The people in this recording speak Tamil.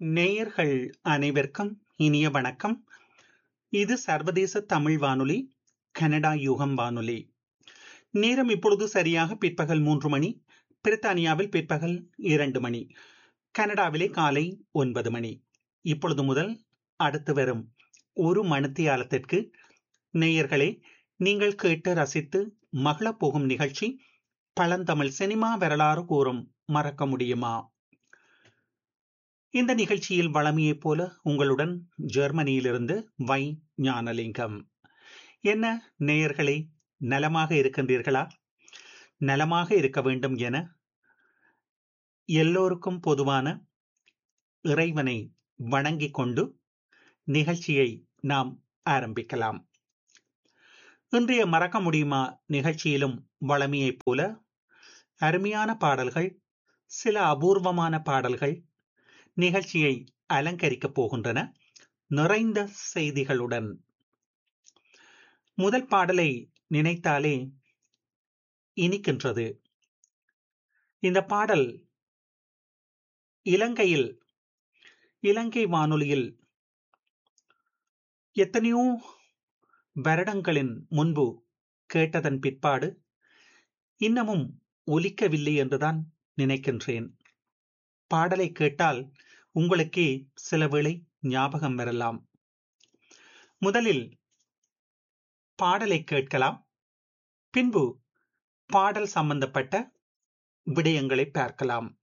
நேயர்கள் அனைவருக்கும் இனிய வணக்கம். இது சர்வதேச தமிழ் வானொலி, கனடா யுகம் வானொலி. நேரம் இப்பொழுது சரியாக பிற்பகல் 3 மணி. பிரித்தானியாவில் பிற்பகல் 2 மணி. கனடாவிலே காலை 9 மணி. இப்பொழுது முதல் அடுத்து வரும் ஒரு மணித்தியாலத்திற்கு நேயர்களே, நீங்கள் கேட்டு ரசித்து மகிழப் போகும் நிகழ்ச்சி பழந்தமிழ் சினிமா வரலாறு கூறும் மறக்க முடியுமா? இந்த நிகழ்ச்சியில் வளமையைப் போல உங்களுடன் ஜெர்மனியிலிருந்து வை ஞானலிங்கம். என்ன நேயர்களே, நலமாக இருக்கின்றீர்களா? நலமாக இருக்க வேண்டும் என எல்லோருக்கும் பொதுவான இறைவனை வணங்கிக் கொண்டு நிகழ்ச்சியை நாம் ஆரம்பிக்கலாம். இன்றைய மறக்க முடியுமா நிகழ்ச்சியிலும் வளமையைப் போல அருமையான பாடல்கள், சில அபூர்வமான பாடல்கள் நிகழ்ச்சியை அலங்கரிக்கப் போகின்றன, நிறைந்த செய்திகளுடன். முதல் பாடலை நினைத்தாலே இனிக்கின்றது. இந்த பாடல் இலங்கை வானொலியில் எத்தனையோ வருடங்களின் முன்பு கேட்டதன் பிற்பாடு இன்னமும் ஒலிக்கவில்லை என்றுதான் நினைக்கின்றேன். பாடலை கேட்டால் உங்களுக்கே சில வேளை ஞாபகம் வரலாம். முதலில் பாடலை கேட்கலாம், பின்பு பாடல் சம்பந்தப்பட்ட விடயங்களை பார்க்கலாம்.